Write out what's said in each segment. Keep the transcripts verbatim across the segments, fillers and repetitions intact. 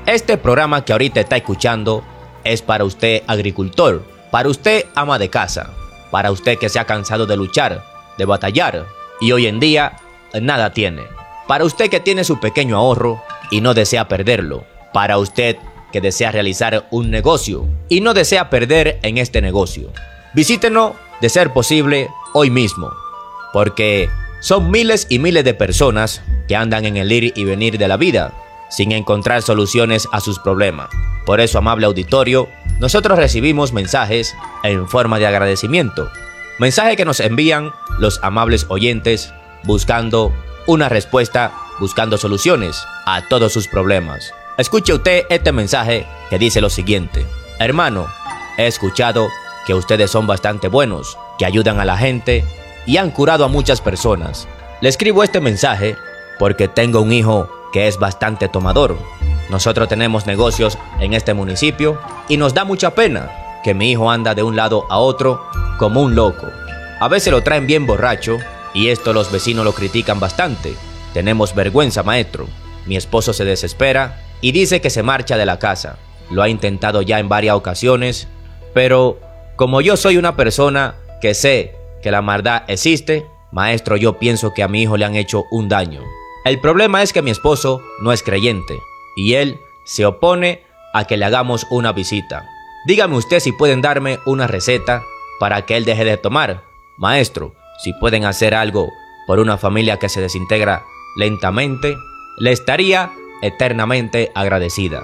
Este programa que ahorita está escuchando es para usted agricultor, para usted ama de casa, para usted que se ha cansado de luchar, de batallar y hoy en día nada tiene, para usted que tiene su pequeño ahorro y no desea perderlo, para usted que desea realizar un negocio y no desea perder en este negocio. Visítenos de ser posible hoy mismo, porque son miles y miles de personas que andan en el ir y venir de la vida sin encontrar soluciones a sus problemas. Por eso, amable auditorio, nosotros recibimos mensajes en forma de agradecimiento, mensajes que nos envían los amables oyentes buscando una respuesta, buscando soluciones a todos sus problemas. Escuche usted este mensaje que dice lo siguiente: hermano, he escuchado que ustedes son bastante buenos, que ayudan a la gente y han curado a muchas personas. Le escribo este mensaje porque tengo un hijo que es bastante tomador. Nosotros tenemos negocios en este municipio y nos da mucha pena que mi hijo anda de un lado a otro como un loco. A veces lo traen bien borracho y esto los vecinos lo critican bastante. Tenemos vergüenza, maestro. Mi esposo se desespera y dice que se marcha de la casa. Lo ha intentado ya en varias ocasiones, pero como yo soy una persona que sé que la maldad existe, maestro, yo pienso que a mi hijo le han hecho un daño. El problema es que mi esposo no es creyente y él se opone a que le hagamos una visita. Dígame usted si pueden darme una receta para que él deje de tomar. Maestro, si pueden hacer algo por una familia que se desintegra lentamente, le estaría eternamente agradecida.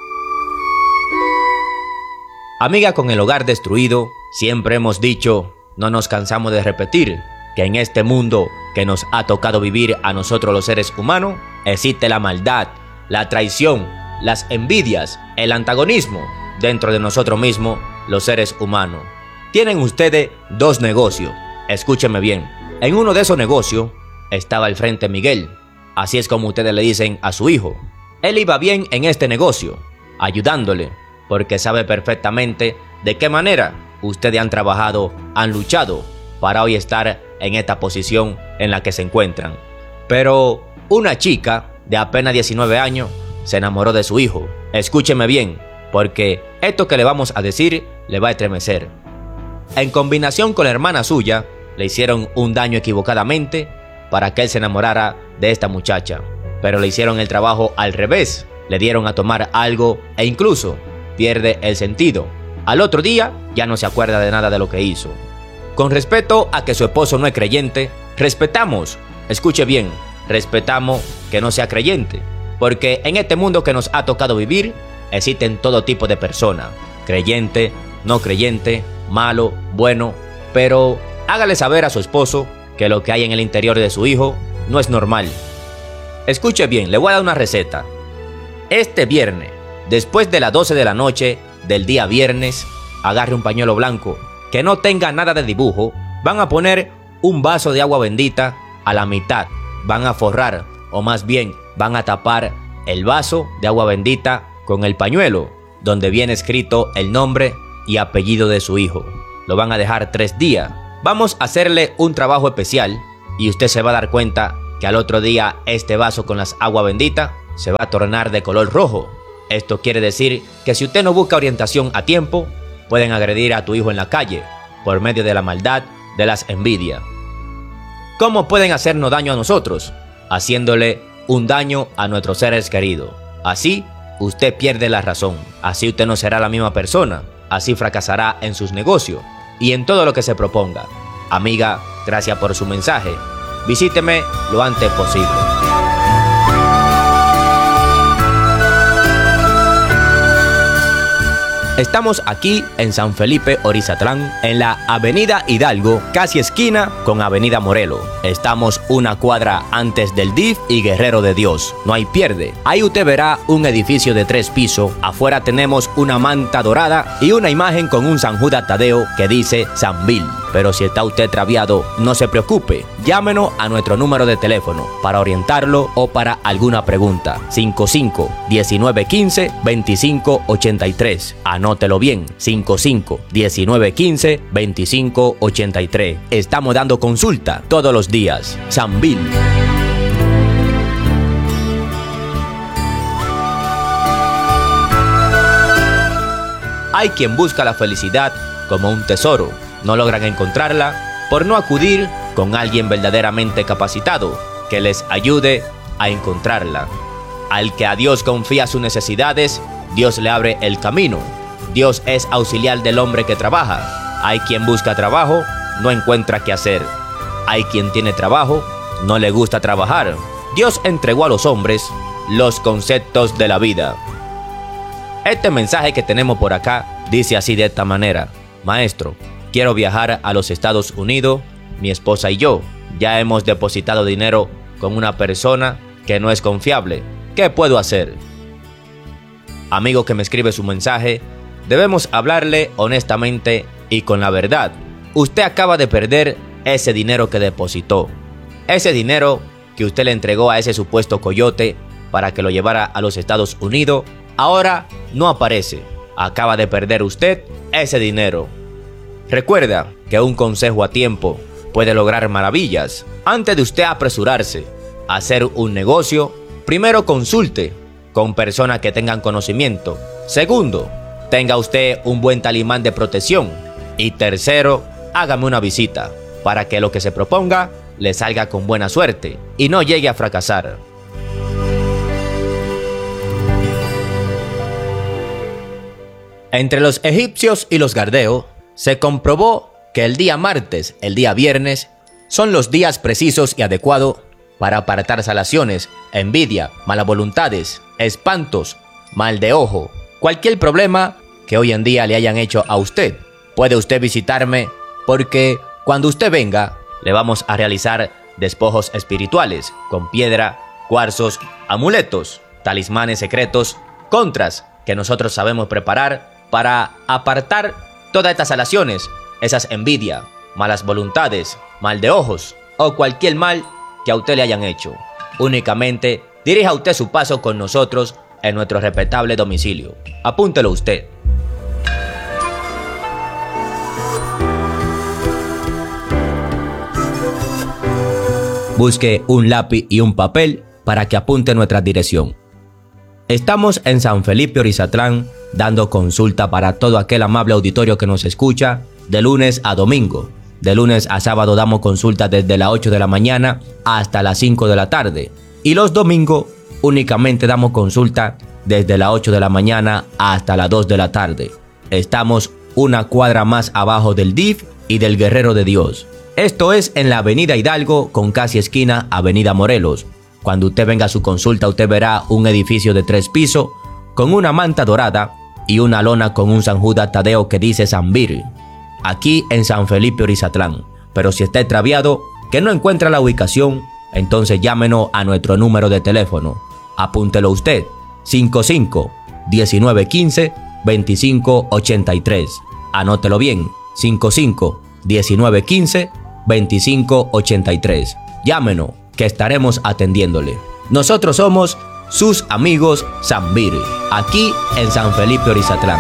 Amiga con el hogar destruido, siempre hemos dicho, no nos cansamos de repetir, que en este mundo que nos ha tocado vivir a nosotros los seres humanos, existe la maldad, la traición, las envidias, el antagonismo dentro de nosotros mismos, los seres humanos. Tienen ustedes dos negocios, escúchenme bien. En uno de esos negocios estaba al frente Miguel, así es como ustedes le dicen a su hijo. Él iba bien en este negocio, ayudándole, porque sabe perfectamente de qué manera ustedes han trabajado, han luchado para hoy estar en esta posición en la que se encuentran. Pero una chica de apenas diecinueve años se enamoró de su hijo. Escúcheme bien, porque esto que le vamos a decir le va a estremecer. En combinación con la hermana suya, le hicieron un daño equivocadamente para que él se enamorara de esta muchacha. Pero le hicieron el trabajo al revés. Le dieron a tomar algo e incluso pierde el sentido. Al otro día ya no se acuerda de nada de lo que hizo. Con respecto a que su esposo no es creyente, respetamos, escuche bien, respetamos que no sea creyente, porque en este mundo que nos ha tocado vivir, existen todo tipo de personas, creyente, no creyente, malo, bueno, pero hágale saber a su esposo que lo que hay en el interior de su hijo no es normal. Escuche bien, le voy a dar una receta. Este viernes, después de las doce de la noche del día viernes, agarre un pañuelo blanco que no tenga nada de dibujo, van a poner un vaso de agua bendita a la mitad, van a forrar, o más bien van a tapar el vaso de agua bendita con el pañuelo, donde viene escrito el nombre y apellido de su hijo. Lo van a dejar tres días. Vamos a hacerle un trabajo especial y usted se va a dar cuenta que al otro día este vaso con las agua bendita se va a tornar de color rojo. Esto quiere decir que si usted no busca orientación a tiempo, pueden agredir a tu hijo en la calle por medio de la maldad, de las envidias. ¿Cómo pueden hacernos daño a nosotros? Haciéndole un daño a nuestros seres queridos. Así usted pierde la razón, así usted no será la misma persona, así fracasará en sus negocios y en todo lo que se proponga. Amiga, gracias por su mensaje. Visíteme lo antes posible. Estamos aquí en San Felipe, Orizatlán, en la Avenida Hidalgo, casi esquina con Avenida Morelos. Estamos una cuadra antes del D I F y Guerrero de Dios. No hay pierde. Ahí usted verá un edificio de tres pisos. Afuera tenemos una manta dorada y una imagen con un San Judas Tadeo que dice San Bill. Pero si está usted extraviado, no se preocupe. Llámenos a nuestro número de teléfono para orientarlo o para alguna pregunta. cinco cinco, diecinueve quince, veinticinco ochenta y tres. Anótelo bien. cinco cinco, diecinueve quince, veinticinco ochenta y tres. Estamos dando consulta todos los días. San Bill. Hay quien busca la felicidad como un tesoro. No logran encontrarla por no acudir con alguien verdaderamente capacitado que les ayude a encontrarla. Al que a Dios confía sus necesidades, Dios le abre el camino. Dios es auxiliar del hombre que trabaja. Hay quien busca trabajo, no encuentra qué hacer. Hay quien tiene trabajo, no le gusta trabajar. Dios entregó a los hombres los conceptos de la vida. Este mensaje que tenemos por acá dice así de esta manera: Maestro, quiero viajar a los Estados Unidos. Mi esposa y yo ya hemos depositado dinero con una persona que no es confiable. ¿Qué puedo hacer? Amigo que me escribe su mensaje, debemos hablarle honestamente y con la verdad. Usted acaba de perder ese dinero que depositó. Ese dinero que usted le entregó a ese supuesto coyote para que lo llevara a los Estados Unidos, ahora no aparece. Acaba de perder usted ese dinero. Recuerda que un consejo a tiempo puede lograr maravillas. Antes de usted apresurarse a hacer un negocio, primero consulte con personas que tengan conocimiento. Segundo, tenga usted un buen talismán de protección. Y tercero, hágame una visita para que lo que se proponga le salga con buena suerte y no llegue a fracasar. Entre los egipcios y los gardeos se comprobó que el día martes, el día viernes, son los días precisos y adecuados para apartar salaciones, envidia, malas voluntades, espantos, mal de ojo, cualquier problema que hoy en día le hayan hecho a usted. Puede usted visitarme porque cuando usted venga le vamos a realizar despojos espirituales con piedra, cuarzos, amuletos, talismanes secretos, contras que nosotros sabemos preparar para apartar todas estas salaciones, esas envidias, malas voluntades, mal de ojos o cualquier mal que a usted le hayan hecho. Únicamente dirija usted su paso con nosotros en nuestro respetable domicilio. Apúntelo usted. Busque un lápiz y un papel para que apunte nuestra dirección. Estamos en San Felipe Orizatlán dando consulta para todo aquel amable auditorio que nos escucha de lunes a domingo. De lunes a sábado damos consulta desde las ocho de la mañana hasta las cinco de la tarde. Y los domingos únicamente damos consulta desde las ocho de la mañana hasta las dos de la tarde. Estamos una cuadra más abajo del D I F y del Guerrero de Dios. Esto es en la avenida Hidalgo con casi esquina avenida Morelos. Cuando usted venga a su consulta, usted verá un edificio de tres pisos con una manta dorada y una lona con un San Judas Tadeo que dice Sanvir, aquí en San Felipe Orizatlán. Pero si está extraviado, que no encuentra la ubicación, entonces llámenos a nuestro número de teléfono. Apúntelo usted, cinco cinco, diecinueve quince, veinticinco ochenta y tres. Anótelo bien, cinco cinco, diecinueve quince, veinticinco ochenta y tres. Llámenos, que estaremos atendiéndole. Nosotros somos sus amigos Sanvir, aquí en San Felipe Orizatlán.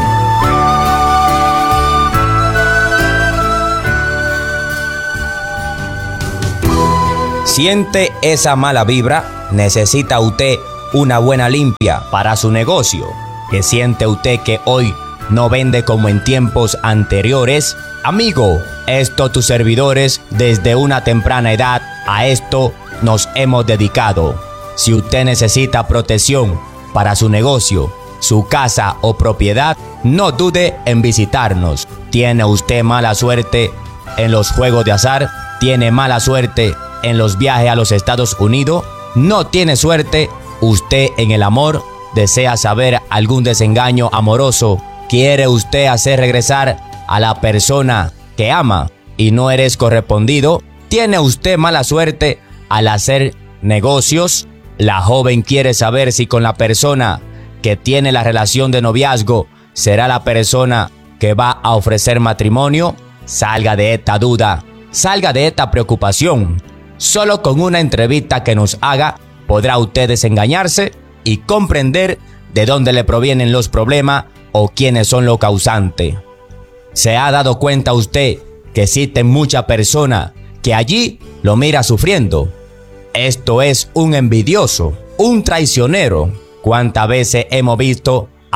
¿Siente esa mala vibra? ¿Necesita usted una buena limpia para su negocio? ¿Que siente usted que hoy no vende como en tiempos anteriores? Amigo, esto tus servidores desde una temprana edad a esto nos hemos dedicado. Si usted necesita protección para su negocio, su casa o propiedad, no dude en visitarnos. ¿Tiene usted mala suerte en los juegos de azar? ¿Tiene mala suerte en los viajes a los Estados Unidos? ¿No tiene suerte usted en el amor? ¿Desea saber algún desengaño amoroso? ¿Quiere usted hacer regresar a la persona que ama y no eres correspondido? ¿Tiene usted mala suerte al hacer negocios? La joven quiere saber si con la persona que tiene la relación de noviazgo será la persona que va a ofrecer matrimonio. Salga de esta duda, salga de esta preocupación. Solo con una entrevista que nos haga podrá usted desengañarse y comprender de dónde le provienen los problemas o quiénes son los causantes. ¿Se ha dado cuenta usted que existen muchas personas que allí lo mira sufriendo? Esto es un envidioso, un traicionero. ¿Cuántas veces hemos visto a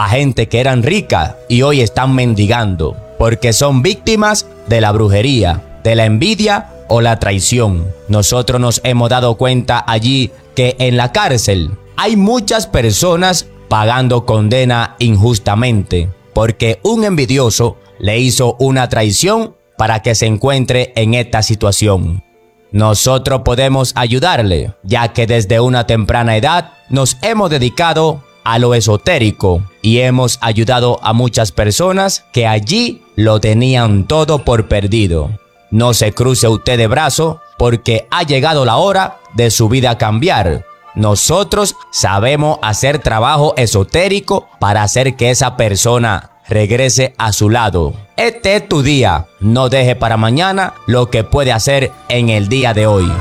a gente que eran ricas y hoy están mendigando, porque son víctimas de la brujería, de la envidia o la traición. Nosotros nos hemos dado cuenta allí que en la cárcel hay muchas personas pagando condena injustamente, porque un envidioso le hizo una traición para que se encuentre en esta situación. Nosotros podemos ayudarle, ya que desde una temprana edad nos hemos dedicado a lo esotérico y hemos ayudado a muchas personas que allí lo tenían todo por perdido. No se cruce usted de brazo, porque ha llegado la hora de su vida cambiar. Nosotros sabemos hacer trabajo esotérico para hacer que esa persona regrese a su lado. Este es tu día. No deje para mañana lo que puede hacer en el día de hoy.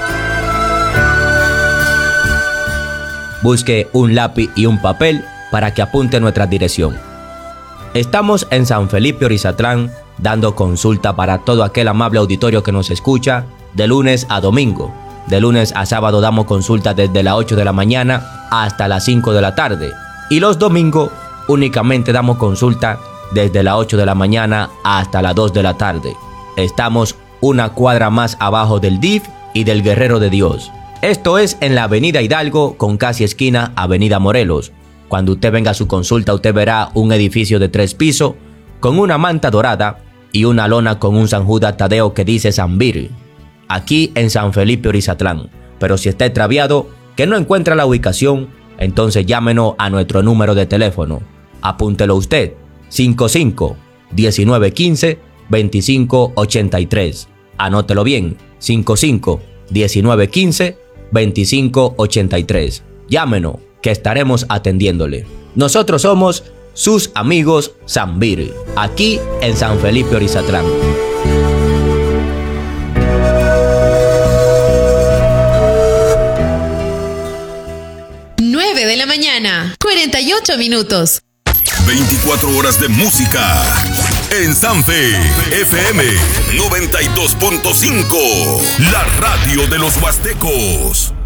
Busque un lápiz y un papel para que apunte nuestra dirección. Estamos en San Felipe Orizatlán, dando consulta para todo aquel amable auditorio que nos escucha de lunes a domingo. De lunes a sábado damos consulta desde las ocho de la mañana hasta las cinco de la tarde. Y los domingos únicamente damos consulta desde las ocho de la mañana hasta las dos de la tarde. Estamos una cuadra más abajo del D I F y del Guerrero de Dios. Esto es en la avenida Hidalgo con casi esquina avenida Morelos. Cuando usted venga a su consulta, usted verá un edificio de tres pisos con una manta dorada y una lona con un San Judas Tadeo que dice Sanvir, aquí en San Felipe Orizatlán. Pero si está extraviado, que no encuentra la ubicación, entonces llámenos a nuestro número de teléfono. Apúntelo usted, cinco cinco, diecinueve quince, veinticinco ochenta y tres. Anótelo bien, cinco cinco, diecinueve quince, veinticinco ochenta y tres. Llámenos, que estaremos atendiéndole. Nosotros somos sus amigos Sanvir, aquí en San Felipe Orizatlán. nueve de la mañana, cuarenta y ocho minutos. veinticuatro horas de música en Sanfe F M noventa y dos punto cinco, la radio de los huastecos.